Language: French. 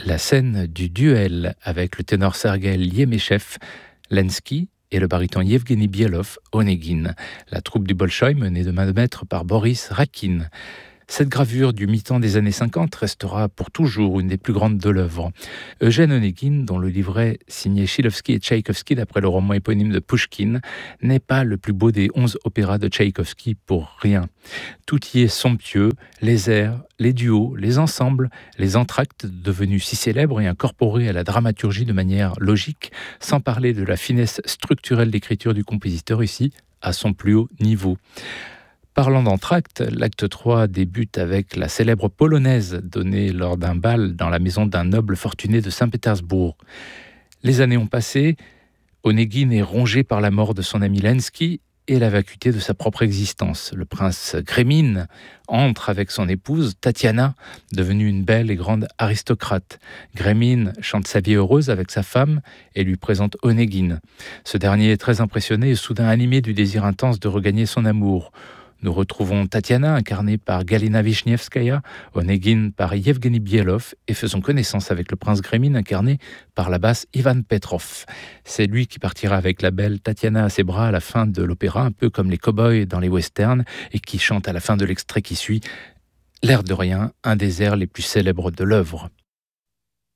la scène du duel avec le ténor Sergueï Liemeshev, Lenski et le baryton Yevgeny Bielov, Onegin, la troupe du Bolchoï menée de main de maître par Boris Rakin. Cette gravure du mi-temps des années 50 restera pour toujours une des plus grandes de l'œuvre. Eugène Onegin, dont le livret signé Chilovski et Tchaïkovski d'après le roman éponyme de Pouchkine, n'est pas le plus beau des 11 opéras de Tchaïkovski pour rien. Tout y est somptueux, les airs, les duos, les ensembles, les entr'actes devenus si célèbres et incorporés à la dramaturgie de manière logique, sans parler de la finesse structurelle d'écriture du compositeur ici, à son plus haut niveau. Parlant d'entr'acte, l'acte 3 débute avec la célèbre polonaise donnée lors d'un bal dans la maison d'un noble fortuné de Saint-Pétersbourg. Les années ont passé, Onegin est rongé par la mort de son ami Lenski et la vacuité de sa propre existence. Le prince Grémine entre avec son épouse, Tatiana, devenue une belle et grande aristocrate. Grémine chante sa vie heureuse avec sa femme et lui présente Onegin. Ce dernier est très impressionné et soudain animé du désir intense de regagner son amour. Nous retrouvons Tatiana, incarnée par Galina Wisniewskaïa, Onegin par Yevgeny Bielov, et faisons connaissance avec le prince Grémine, incarné par la basse Ivan Petrov. C'est lui qui partira avec la belle Tatiana à ses bras à la fin de l'opéra, un peu comme les cow-boys dans les westerns, et qui chante à la fin de l'extrait qui suit, l'air de rien, un des airs les plus célèbres de l'œuvre.